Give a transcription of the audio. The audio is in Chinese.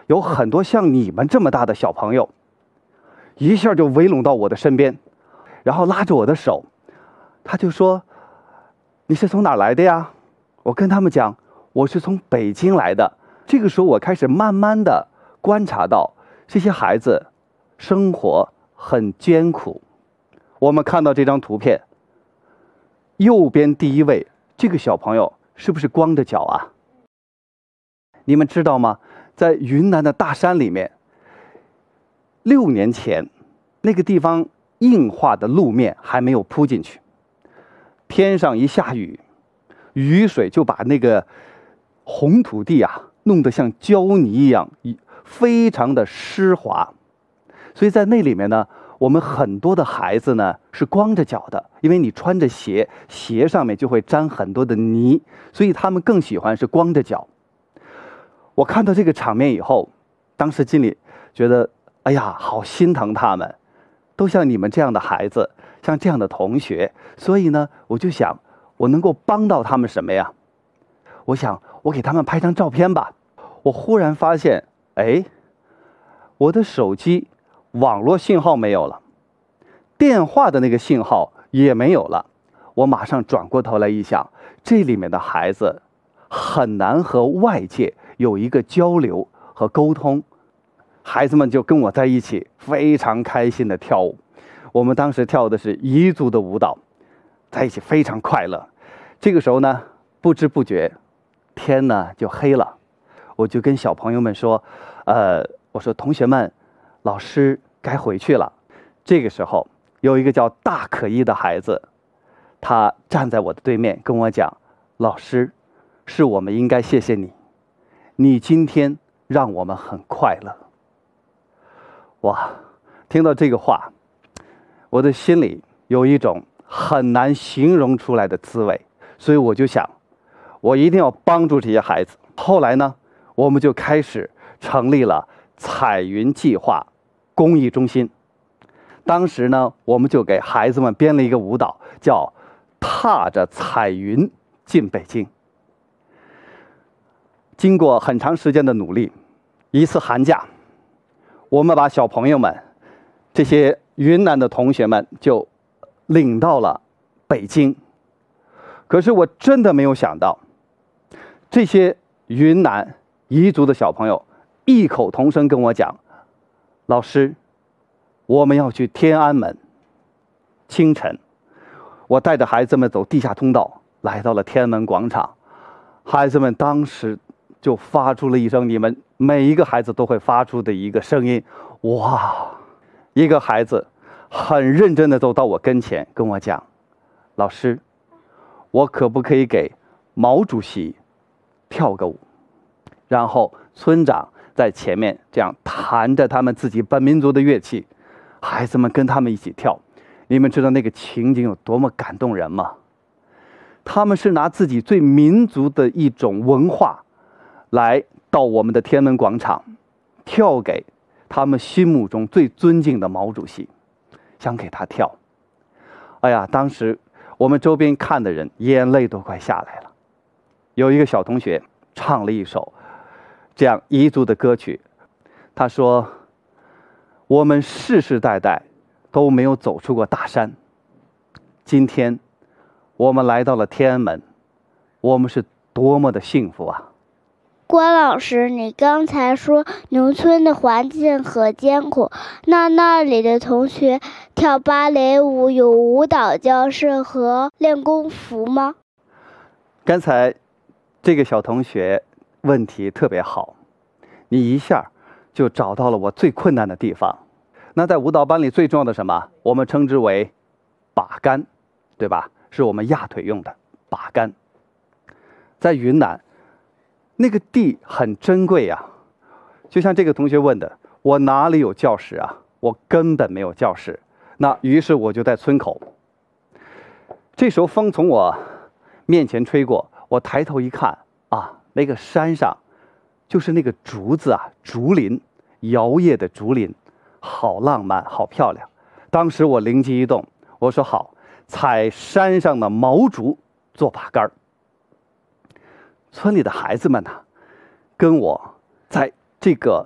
有很多像你们这么大的小朋友，一下就围拢到我的身边，然后拉着我的手，他就说：“你是从哪儿来的呀？”我跟他们讲：“我是从北京来的。”这个时候，我开始慢慢的观察到这些孩子生活很艰苦。我们看到这张图片，右边第一位这个小朋友是不是光着脚啊？你们知道吗？在云南的大山里面，6年前那个地方硬化的路面还没有铺进去，天上一下雨，雨水就把那个红土地啊弄得像胶泥一样，非常的湿滑。所以在那里面呢，我们很多的孩子呢是光着脚的，因为你穿着鞋，鞋上面就会沾很多的泥，所以他们更喜欢是光着脚。我看到这个场面以后，当时心里觉得，哎呀，好心疼他们，都像你们这样的孩子，像这样的同学。所以呢，我就想，我能够帮到他们什么呀？我想，我给他们拍张照片吧。我忽然发现，哎，我的手机网络信号没有了，电话的那个信号也没有了。我马上转过头来一想，这里面的孩子很难和外界有一个交流和沟通，孩子们就跟我在一起，非常开心的跳舞。我们当时跳的是彝族的舞蹈，在一起非常快乐。这个时候呢，不知不觉天呢就黑了，我就跟小朋友们说，我说同学们，老师该回去了。这个时候有一个叫大可一的孩子，他站在我的对面跟我讲，老师，是我们应该谢谢你，你今天让我们很快乐。哇，听到这个话，我的心里有一种很难形容出来的滋味，所以我就想，我一定要帮助这些孩子。后来呢，我们就开始成立了彩云计划公益中心。当时呢，我们就给孩子们编了一个舞蹈，叫踏着彩云进北京。经过很长时间的努力，一次寒假，我们把小朋友们，这些云南的同学们就领到了北京。可是我真的没有想到，这些云南彝族的小朋友异口同声跟我讲，老师，我们要去天安门。清晨，我带着孩子们走地下通道，来到了天安门广场。孩子们当时就发出了一声你们每一个孩子都会发出的一个声音，哇！一个孩子很认真地走到我跟前，跟我讲，老师，我可不可以给毛主席跳个舞？然后村长在前面这样弹着他们自己本民族的乐器，孩子们跟他们一起跳。你们知道那个情景有多么感动人吗？他们是拿自己最民族的一种文化来到我们的天安门广场，跳给他们心目中最尊敬的毛主席，想给他跳。哎呀，当时我们周边看的人眼泪都快下来了。有一个小同学唱了一首这样彝族的歌曲，他说，我们世世代代都没有走出过大山，今天我们来到了天安门，我们是多么的幸福啊！ 关老师，你刚才说农村的环境很艰苦，那里的同学跳芭蕾舞有舞蹈教室和练功服吗？ 刚才这个小同学问题特别好，你一下就找到了我最困难的地方。那在舞蹈班里最重要的什么？我们称之为把杆，对吧？是我们压腿用的把杆。在云南，那个地很珍贵呀。就像这个同学问的，我哪里有教室啊？我根本没有教室。那于是我就在村口。这时候风从我面前吹过，我抬头一看啊，那个山上就是那个竹子啊，竹林，摇曳的竹林，好浪漫，好漂亮。当时我灵机一动，我说好，采山上的毛竹做把杆儿。村里的孩子们呢，跟我在这个